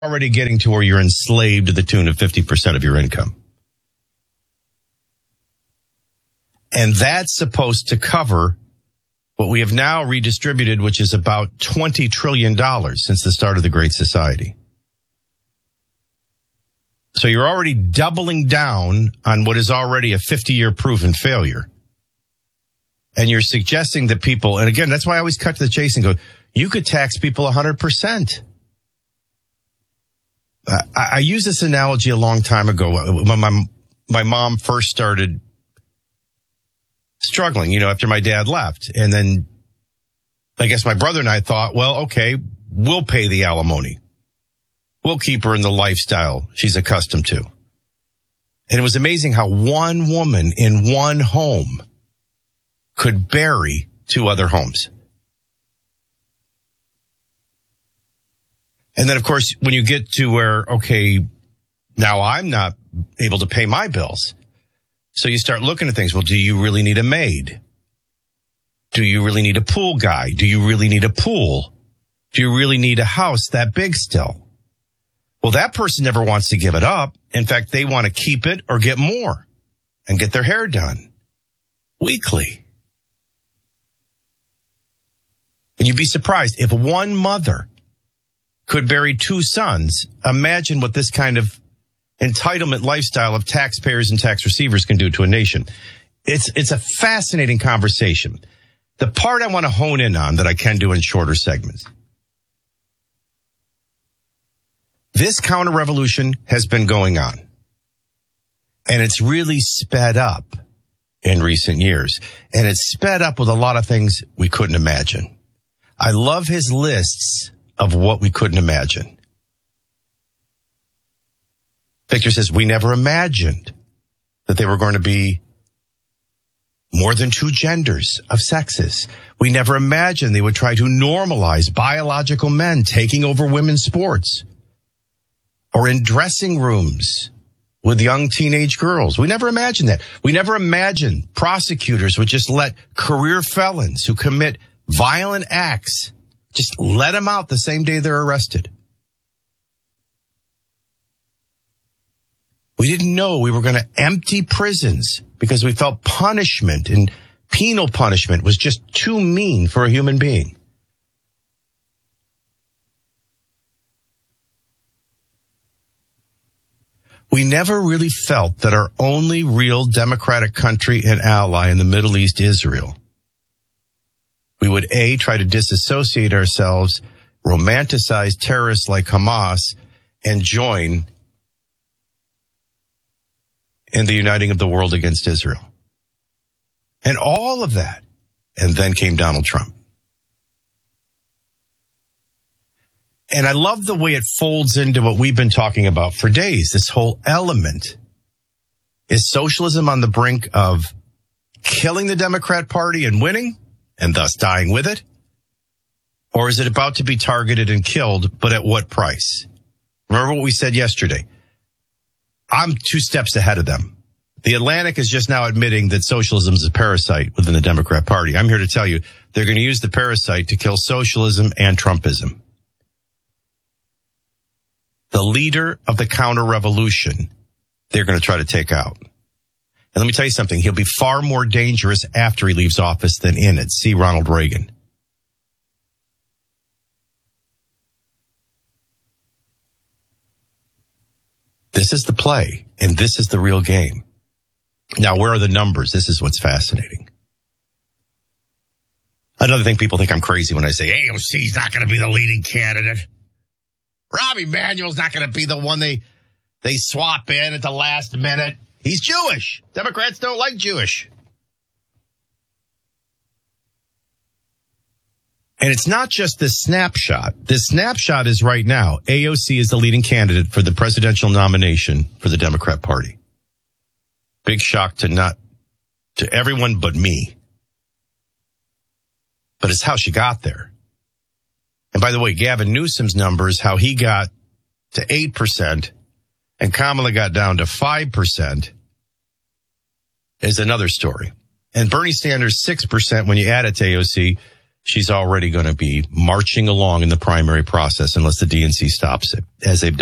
already getting to where you're enslaved to the tune of 50% of your income. And that's supposed to cover what we have now redistributed, which is about $20 trillion since the start of the Great Society. So you're already doubling down on what is already a 50-year proven failure. And you're suggesting that people, and again, that's why I always cut to the chase and go, you could tax people 100%. I used this analogy a long time ago when my mom first started struggling, after my dad left. And then I guess my brother and I thought, well, okay, we'll pay the alimony. We'll keep her in the lifestyle she's accustomed to. And it was amazing how one woman in one home could bury two other homes. And then, of course, when you get to where, okay, now I'm not able to pay my bills. So you start looking at things. Well, do you really need a maid? Do you really need a pool guy? Do you really need a pool? Do you really need a house that big still? Well, that person never wants to give it up. In fact, they want to keep it or get more and get their hair done weekly. And you'd be surprised if one mother could bury two sons. Imagine what this kind of entitlement lifestyle of taxpayers and tax receivers can do to a nation. It's a fascinating conversation. The part I want to hone in on that I can do in shorter segments. This counter-revolution has been going on, and it's really sped up in recent years, and it's sped up with a lot of things we couldn't imagine. I love his lists of what we couldn't imagine. Victor says, we never imagined that there were going to be more than two genders of sexes. We never imagined they would try to normalize biological men taking over women's sports or in dressing rooms with young teenage girls. We never imagined that. We never imagined prosecutors would just let career felons who commit violent acts, just let them out the same day they're arrested. We didn't know we were going to empty prisons because we felt punishment and penal punishment was just too mean for a human being. We never really felt that our only real democratic country and ally in the Middle East, Israel, we would try to disassociate ourselves, romanticize terrorists like Hamas, and join in the uniting of the world against Israel. And all of that. And then came Donald Trump. And I love the way it folds into what we've been talking about for days. This whole element. Is socialism on the brink of killing the Democrat Party and winning, and thus dying with it? Or is it about to be targeted and killed, but at what price? Remember what we said yesterday. I'm 2 steps ahead of them. The Atlantic is just now admitting that socialism is a parasite within the Democrat Party. I'm here to tell you, they're going to use the parasite to kill socialism and Trumpism. The leader of the counter-revolution, they're going to try to take out. And let me tell you something, he'll be far more dangerous after he leaves office than in it. See Ronald Reagan. This is the play, and this is the real game. Now, where are the numbers? This is what's fascinating. Another thing, people think I'm crazy when I say AOC's not going to be the leading candidate. Rahm Emanuel's not going to be the one they swap in at the last minute. He's Jewish. Democrats don't like Jewish. And it's not just this snapshot. This snapshot is right now. AOC is the leading candidate for the presidential nomination for the Democrat Party. Big shock to everyone but me. But it's how she got there. And by the way, Gavin Newsom's numbers, how he got to 8% and Kamala got down to 5% is another story. And Bernie Sanders 6% when you add it to AOC. she's already going to be marching along in the primary process unless the DNC stops it, as they've done